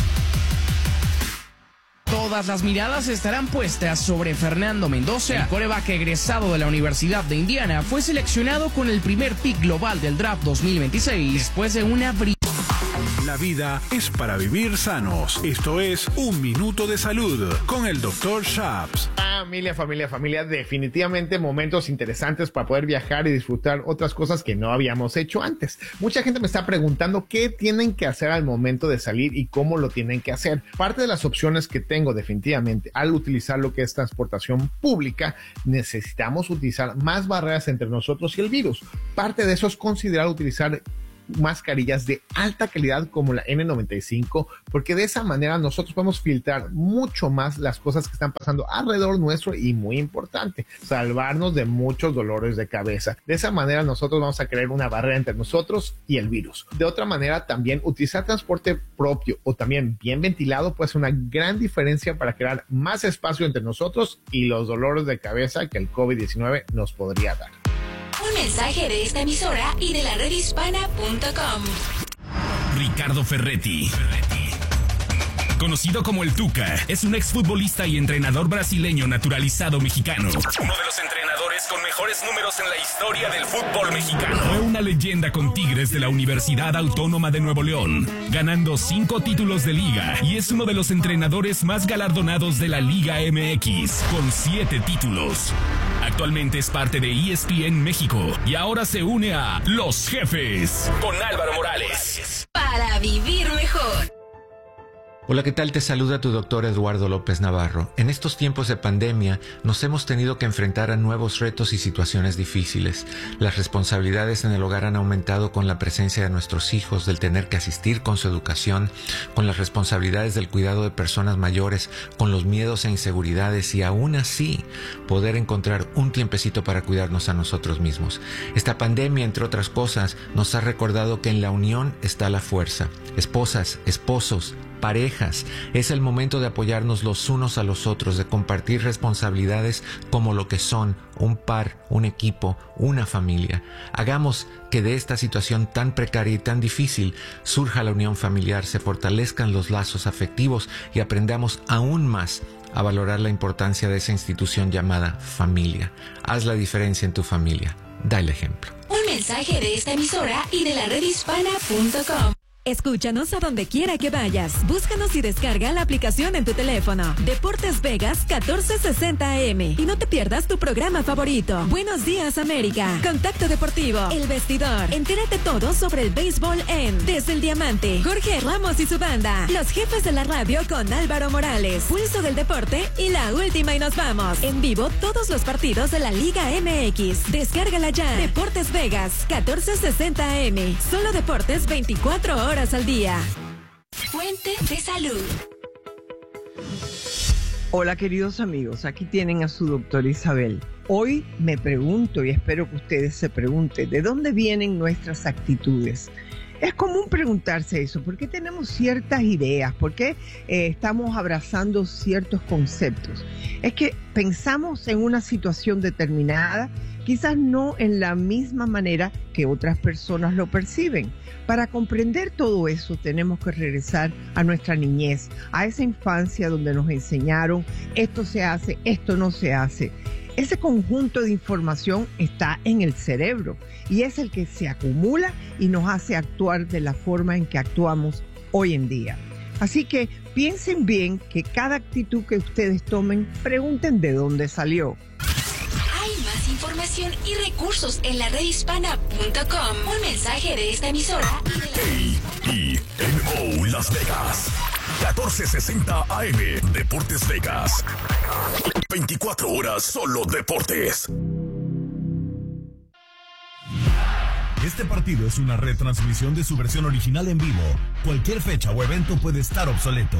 Todas las miradas estarán puestas sobre Fernando Mendoza. El quarterback egresado de la Universidad de Indiana fue seleccionado con el primer pick global del draft dos mil veintiséis después de una brillante... La vida es para vivir sanos. Esto es Un Minuto de Salud con el doctor Shaps. Familia, familia, familia, definitivamente momentos interesantes para poder viajar y disfrutar otras cosas que no habíamos hecho antes. Mucha gente me está preguntando qué tienen que hacer al momento de salir y cómo lo tienen que hacer. Parte de las opciones que tengo definitivamente al utilizar lo que es transportación pública, necesitamos utilizar más barreras entre nosotros y el virus. Parte de eso es considerar utilizar mascarillas de alta calidad como la N noventa y cinco, porque de esa manera nosotros podemos filtrar mucho más las cosas que están pasando alrededor nuestro y, muy importante, salvarnos de muchos dolores de cabeza. De esa manera nosotros vamos a crear una barrera entre nosotros y el virus. De otra manera, también utilizar transporte propio o también bien ventilado puede ser una gran diferencia para crear más espacio entre nosotros y los dolores de cabeza que el COVID diecinueve nos podría dar. Un mensaje de esta emisora y de la red hispana punto com. Ricardo Ferretti, conocido como el Tuca, es un exfutbolista y entrenador brasileño naturalizado mexicano. Uno de los entrenadores con mejores números en la historia del fútbol mexicano. Fue una leyenda con Tigres de la Universidad Autónoma de Nuevo León, ganando cinco títulos de liga, y es uno de los entrenadores más galardonados de la Liga M X, con siete títulos. Actualmente es parte de E S P N México y ahora se une a Los Jefes con Álvaro Morales. Para vivir mejor. Hola, ¿qué tal? Te saluda tu doctor Eduardo López Navarro. En estos tiempos de pandemia nos hemos tenido que enfrentar a nuevos retos y situaciones difíciles. Las responsabilidades en el hogar han aumentado con la presencia de nuestros hijos, del tener que asistir con su educación, con las responsabilidades del cuidado de personas mayores, con los miedos e inseguridades y aún así poder encontrar un tiempecito para cuidarnos a nosotros mismos. Esta pandemia, entre otras cosas, nos ha recordado que en la unión está la fuerza. Esposas, esposos, parejas, es el momento de apoyarnos los unos a los otros, de compartir responsabilidades como lo que son un par, un equipo, una familia. Hagamos que de esta situación tan precaria y tan difícil surja la unión familiar, se fortalezcan los lazos afectivos y aprendamos aún más a valorar la importancia de esa institución llamada familia. Haz la diferencia en tu familia. Da el ejemplo. Un mensaje de esta emisora y de la red hispana punto com. Escúchanos a donde quiera que vayas. Búscanos y descarga la aplicación en tu teléfono. Deportes Vegas catorce sesenta A M. Y no te pierdas tu programa favorito. Buenos días, América. Contacto Deportivo. El Vestidor. Entérate todo sobre el béisbol en Desde el Diamante. Jorge Ramos y su banda. Los Jefes de la Radio con Álvaro Morales. Pulso del Deporte y La Última y Nos Vamos. En vivo todos los partidos de la Liga M X. Descárgala ya. Deportes Vegas catorce sesenta A M. Solo deportes veinticuatro horas al día. Fuente de salud. Hola, queridos amigos, aquí tienen a su doctora Isabel. Hoy me pregunto, y espero que ustedes se pregunten, ¿de dónde vienen nuestras actitudes? Es común preguntarse eso, ¿por qué tenemos ciertas ideas? ¿Por qué eh, estamos abrazando ciertos conceptos? Es que pensamos en una situación determinada, quizás no en la misma manera que otras personas lo perciben. Para comprender todo eso tenemos que regresar a nuestra niñez, a esa infancia donde nos enseñaron esto se hace, esto no se hace. Ese conjunto de información está en el cerebro y es el que se acumula y nos hace actuar de la forma en que actuamos hoy en día. Así que piensen bien que cada actitud que ustedes tomen, pregunten de dónde salió. Hay más información y recursos en la red hispana punto com. Un mensaje de esta emisora y de la... I N O Las Vegas. catorce sesenta A M. Deportes Vegas. veinticuatro horas solo deportes. Este partido es una retransmisión de su versión original en vivo. Cualquier fecha o evento puede estar obsoleto.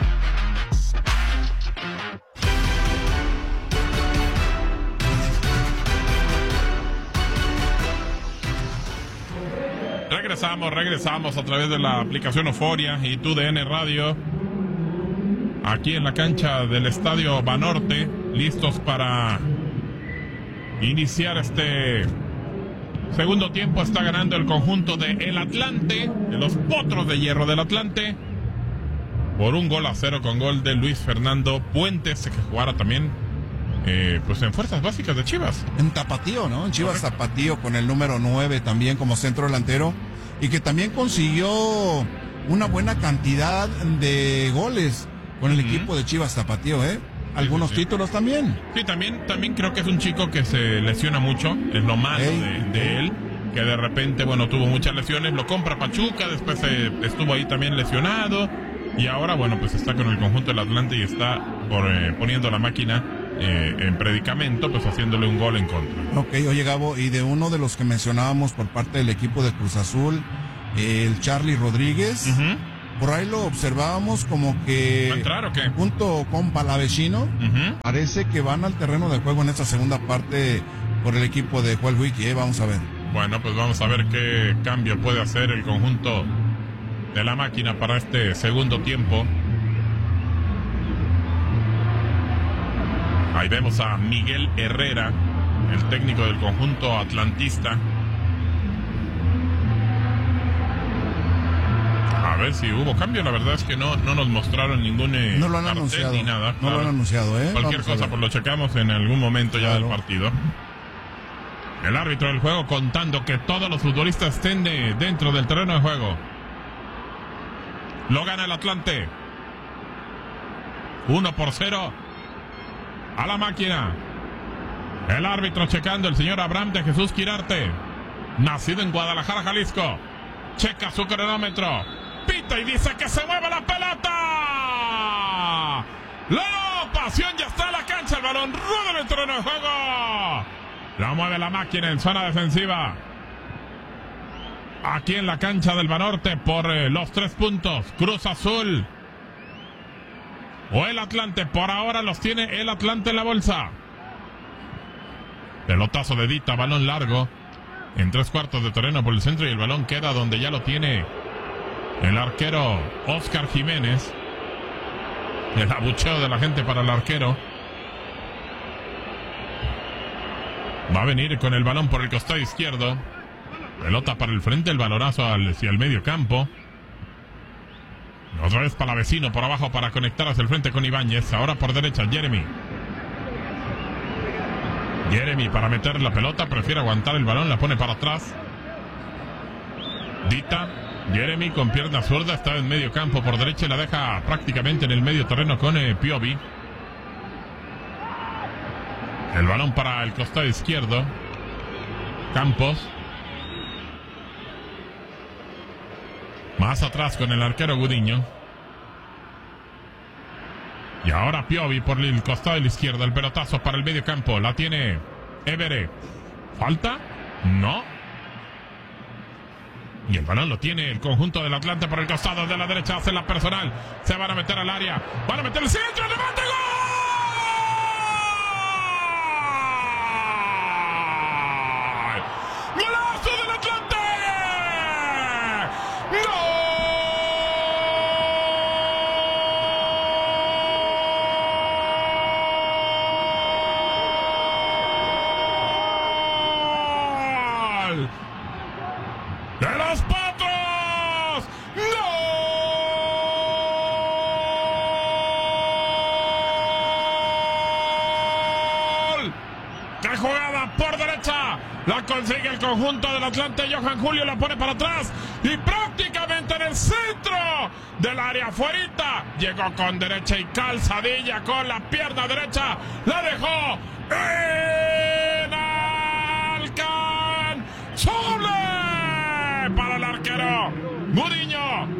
Regresamos, regresamos a través de la aplicación Euforia y Tu D N Radio. Aquí en la cancha del Estadio Banorte, listos para iniciar este segundo tiempo. Está ganando el conjunto de El Atlante, de los Potros de Hierro del Atlante, por un gol a cero con gol de Luis Fernando Puentes, que jugara también eh, pues en fuerzas básicas de Chivas. En Tapatío, ¿no? En Chivas Tapatío con el número nueve también como centro delantero, y que también consiguió una buena cantidad de goles con el uh-huh. equipo de Chivas Tapatío, ¿eh? Algunos sí, sí, sí. títulos también. Sí, también, también creo que es un chico que se lesiona mucho, es lo malo hey, de, de hey. él, que de repente, bueno, tuvo muchas lesiones, lo compra Pachuca, después eh, estuvo ahí también lesionado, y ahora, bueno, pues está con el conjunto del Atlante y está por, eh, poniendo la máquina eh, en predicamento, pues haciéndole un gol en contra. Ok, oye Gabo, y de uno de los que mencionábamos por parte del equipo de Cruz Azul, el Charlie Rodríguez, uh-huh. por ahí lo observábamos como que ¿va a entrar o qué? Junto con Palavecino, uh-huh. parece que van al terreno de juego en esta segunda parte por el equipo de Joel Wiki, ¿eh? Vamos a ver. Bueno, pues vamos a ver qué cambio puede hacer el conjunto de la máquina para este segundo tiempo. Ahí vemos a Miguel Herrera, el técnico del conjunto atlantista. A ver si hubo cambio, la verdad es que no, no nos mostraron ningún eh, no lo han anunciado, ni nada. No claro. lo han anunciado, ¿eh? Cualquier Vamos cosa, pues lo checamos en algún momento ya claro. del partido. El árbitro del juego contando que todos los futbolistas estén de, dentro del terreno de juego. Lo gana el Atlante. Uno por cero a la máquina. El árbitro checando, el señor Abraham de Jesús Quirarte, nacido en Guadalajara, Jalisco. Checa su cronómetro, pita y dice que se mueve la pelota. La pasión ya está en la cancha, el balón rueda en el terreno de juego. La mueve la máquina en zona defensiva. Aquí en la cancha del Banorte por eh, los tres puntos. Cruz Azul o el Atlante, por ahora los tiene el Atlante en la bolsa. Pelotazo de Dita, balón largo en tres cuartos de terreno por el centro y el balón queda donde ya lo tiene el arquero Oscar Jiménez. El abucheo de la gente para el arquero. Va a venir con el balón por el costado izquierdo. Pelota para el frente, el balonazo hacia el medio campo. Otra vez para vecino por abajo para conectar hacia el frente con Ibáñez. Ahora por derecha Jeremy. Jeremy para meter la pelota, prefiere aguantar el balón, la pone para atrás. Dita, Jeremy con pierna zurda, está en medio campo por derecha y la deja prácticamente en el medio terreno con eh, Piovi. El balón para el costado izquierdo. Campos. Más atrás con el arquero Gudiño. Y ahora Piovi por el costado de la izquierda. El pelotazo para el medio campo. La tiene Évere. ¿Falta? No. Y el balón lo tiene el conjunto del Atlante por el costado de la derecha. Hace la personal. Se van a meter al área. Van a meter el centro. ¡Levante gol! ¡Golazo del Atlante! ¡Gol! ¡De los Potros! ¡Gol! ¡Qué jugada por derecha! La consigue el conjunto del Atlante. Johan Julio la pone para atrás y prácticamente en el centro del área afuerita. Llegó con derecha y calzadilla con la pierna derecha. La dejó en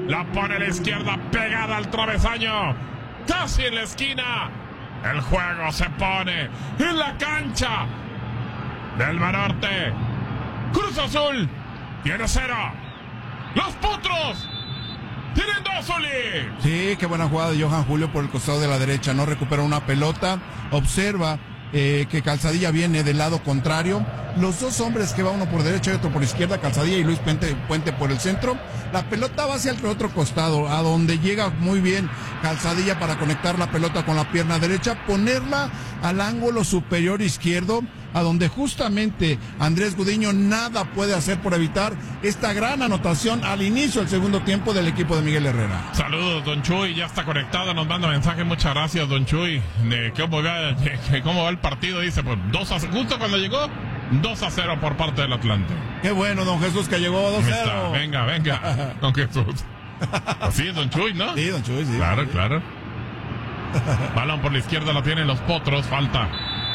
La pone a la izquierda, pegada al travesaño. Casi en la esquina. El juego se pone en la cancha del Banorte. Cruz Azul tiene cero. Los Potros tienen dos, Oli. Sí, qué buena jugada de Johan Julio por el costado de la derecha. No recupera una pelota. Observa eh, que Calzadilla viene del lado contrario. Los dos hombres que va uno por derecha y otro por izquierda, Calzadilla y Luis Puente, Puente por el centro. La pelota va hacia el otro costado, a donde llega muy bien Calzadilla para conectar la pelota con la pierna derecha, ponerla al ángulo superior izquierdo, a donde justamente Andrés Gudiño nada puede hacer por evitar esta gran anotación al inicio del segundo tiempo del equipo de Miguel Herrera. Saludos, don Chuy, ya está conectado, nos manda mensaje, muchas gracias, don Chuy, de cómo va, de cómo va el partido, dice, pues dos a, justo cuando llegó, dos a cero por parte del Atlante. Qué bueno, don Jesús, que llegó dos a cero. Venga, venga, don Jesús. Así es, don Chuy, ¿no? Sí, don Chuy, sí. Claro, sí. claro. Balón por la izquierda, lo tienen los Potros, falta.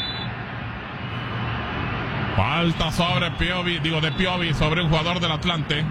Falta sobre Piovi, digo de Piovi, sobre un jugador del Atlante.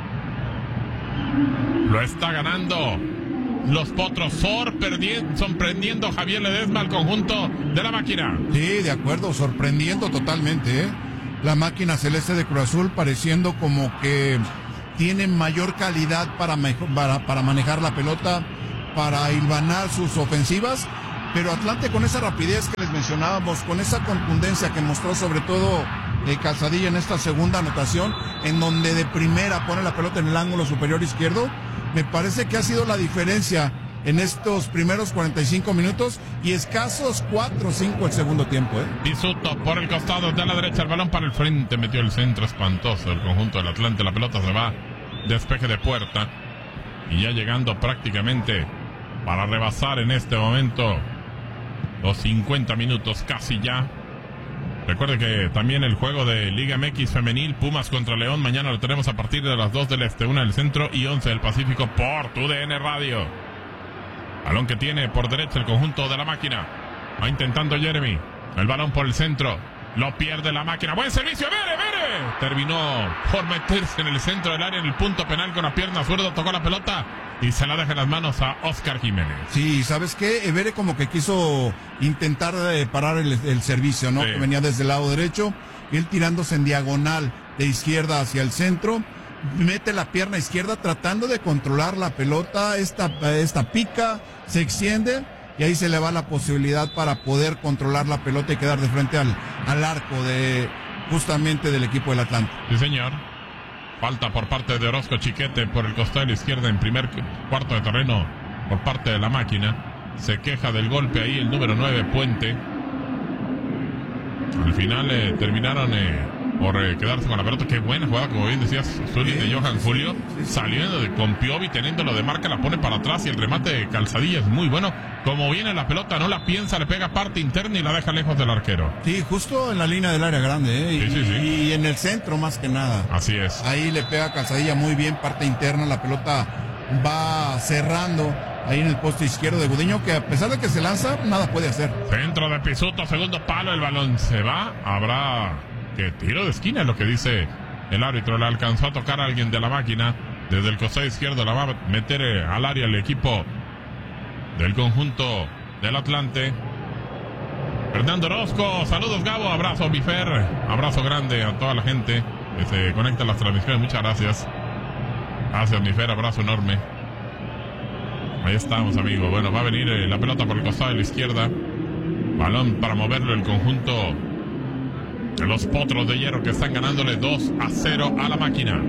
Lo está ganando los Potros, sorprendiendo, sorprendiendo a Javier Ledesma al conjunto de la máquina. Sí, de acuerdo, sorprendiendo totalmente, ¿eh? La máquina celeste de Cruz Azul pareciendo como que tiene mayor calidad para, para, para manejar la pelota, para hilvanar sus ofensivas. Pero Atlante con esa rapidez que les mencionábamos, con esa contundencia que mostró sobre todo eh, Calzadilla en esta segunda anotación, en donde de primera pone la pelota en el ángulo superior izquierdo, me parece que ha sido la diferencia en estos primeros cuarenta y cinco minutos y escasos cuatro o cinco el segundo tiempo. ¿eh? Pisuto por el costado de la derecha, el balón para el frente, metió el centro espantoso el conjunto del Atlante, la pelota se va, despeje de puerta y ya llegando prácticamente para rebasar en este momento los cincuenta minutos casi ya. Recuerde que también el juego de Liga M X femenil, Pumas contra León, mañana lo tenemos a partir de las dos del este, una del centro y once del Pacífico por tu D N Radio. Balón que tiene por derecha el conjunto de la máquina. Va intentando Jeremy. El balón por el centro. Lo pierde la máquina. Buen servicio. ¡Vere, vere! Terminó por meterse en el centro del área, en el punto penal con la pierna zurda. Tocó la pelota y se la deja en las manos a Oscar Jiménez. Sí, ¿sabes qué? Evere como que quiso intentar eh, parar el, el servicio, ¿no? Sí. Que venía desde el lado derecho. Él tirándose en diagonal de izquierda hacia el centro. Mete la pierna izquierda tratando de controlar la pelota. Esta, esta pica, se extiende y ahí se le va la posibilidad para poder controlar la pelota y quedar de frente al, al arco de justamente del equipo del Atlante. Sí, señor. Falta por parte de Orozco Chiquete por el costado de la izquierda en primer cuarto de terreno por parte de la máquina. Se queja del golpe ahí el número nueve, Puente. Al final eh, terminaron eh, por eh, quedarse con la pelota. Qué buena jugada, como bien decías, Zuli, de Johan Julio. Saliendo de, con Piovi, teniéndolo de marca, la pone para atrás y el remate de Calzadilla es muy bueno. Como viene la pelota, no la piensa, le pega parte interna y la deja lejos del arquero. Sí, justo en la línea del área grande, ¿eh? Sí, y, sí, sí. y en el centro más que nada. Así es. Ahí le pega a Calzadilla muy bien, parte interna, la pelota va cerrando ahí en el poste izquierdo de Gudiño, que a pesar de que se lanza, nada puede hacer. Centro de Pisuto, segundo palo, el balón se va, habrá que tiro de esquina, es lo que dice el árbitro. Le alcanzó a tocar a alguien de la máquina, desde el costado izquierdo la va a meter al área el equipo del conjunto del Atlante. Fernando Orozco, saludos Gabo, abrazo Bifer, abrazo grande a toda la gente que se conecta a las transmisiones, muchas gracias. Gracias Bifer, abrazo enorme. Ahí estamos, amigo. Bueno, va a venir eh, la pelota por el costado de la izquierda. Balón para moverlo el conjunto de los Potros de Hierro, que están ganándole dos a cero a la máquina.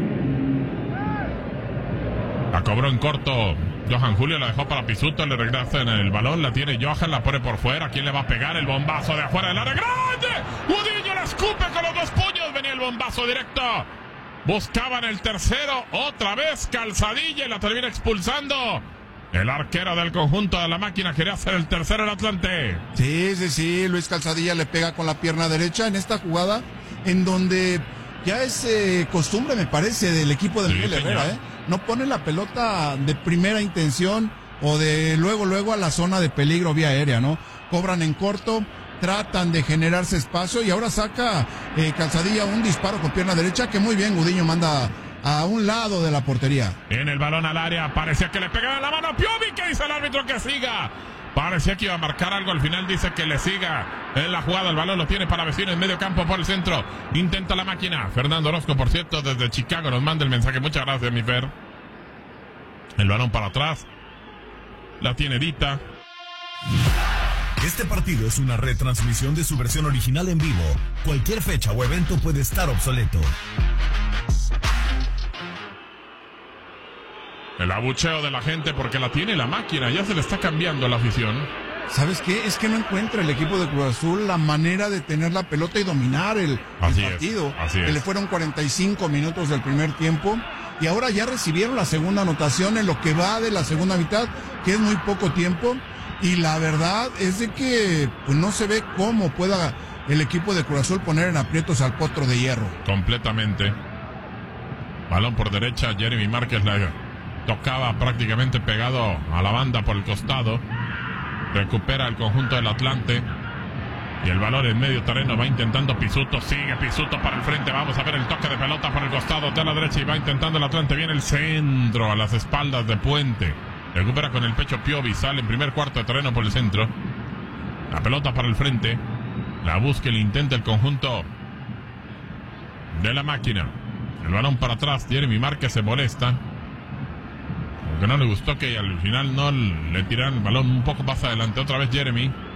La cobró en corto Johan Julio, la dejó para Pisuto, le regresa en el balón, la tiene Johan, la pone por fuera. ¿Quién le va a pegar? El bombazo de afuera del área grande. Gudiño la escupe con los dos puños. Venía el bombazo directo. Buscaban el tercero. Otra vez Calzadilla y la termina expulsando. El arquero del conjunto de la máquina quería hacer el tercero en Atlante. Sí, sí, sí. Luis Calzadilla le pega con la pierna derecha en esta jugada en donde ya es eh, costumbre, me parece, del equipo de sí, Miguel Herrera, ¿eh? No pone la pelota de primera intención o de luego, luego a la zona de peligro vía aérea, ¿no? Cobran en corto, tratan de generarse espacio y ahora saca eh, Calzadilla un disparo con pierna derecha que muy bien Gudiño manda a un lado de la portería. En el balón al área, parecía que le pegaba en la mano a Piovi, que dice el árbitro que siga. Parecía que iba a marcar algo, al final dice que le siga en la jugada. El balón lo tiene para Vecino en medio campo por el centro. Intenta la máquina. Fernando Orozco, por cierto, desde Chicago nos manda el mensaje. Muchas gracias, mi Fer. El balón para atrás. La tiene Dita. Este partido es una retransmisión de su versión original en vivo. Cualquier fecha o evento puede estar obsoleto. El abucheo de la gente porque la tiene la máquina. Ya se le está cambiando a la afición. ¿Sabes qué? Es que no encuentra el equipo de Cruz Azul la manera de tener la pelota y dominar el, el partido. Es, así que es. le fueron cuarenta y cinco minutos del primer tiempo. Y ahora ya recibieron la segunda anotación en lo que va de la segunda mitad, que es muy poco tiempo. Y la verdad es de que pues, no se ve cómo pueda el equipo de Cruz Azul poner en aprietos al Potro de Hierro. Completamente. Balón por derecha, Jeremy Márquez la tocaba prácticamente pegado a la banda por el costado. Recupera el conjunto del Atlante. Y el balón en medio terreno va intentando Pisuto. Sigue Pisuto para el frente. Vamos a ver el toque de pelota por el costado de la derecha. Y va intentando el Atlante. Viene el centro a las espaldas de Puente. Recupera con el pecho Piovi. Sale en primer cuarto de terreno por el centro. La pelota para el frente. La busca y le intenta el conjunto de la máquina. El balón para atrás. Jeremy Márquez se molesta. Aunque no le gustó que al final no le tiraran el balón un poco más adelante. Otra vez Jeremy.